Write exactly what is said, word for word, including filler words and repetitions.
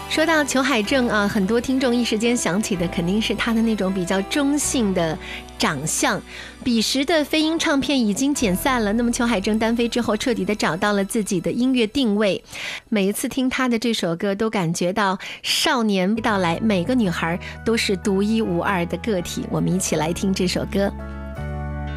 说到裘海正啊，很多听众一时间想起的肯定是他的那种比较中性的长相。彼时的飞鹰唱片已经解散了，那么裘海正单飞之后彻底的找到了自己的音乐定位。每一次听他的这首歌都感觉到少年到来，每个女孩都是独一无二的个体。我们一起来听这首歌。